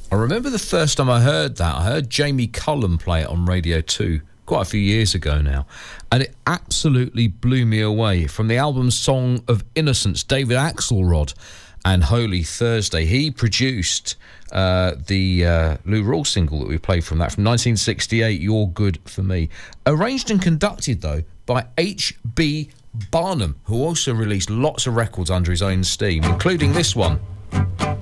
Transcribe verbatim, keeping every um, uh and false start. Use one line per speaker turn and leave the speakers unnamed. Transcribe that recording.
I remember the first time I heard that, I heard Jamie Cullum play it on Radio two quite a few years ago now, and it absolutely blew me away. From the album Song of Innocence, David Axelrod and Holy Thursday. He produced uh, the uh, Lou Rawls single that we played from that, from nineteen sixty-eight, You're Good For Me. Arranged and conducted, though, by H B Barnum, who also released lots of records under his own steam, including this one.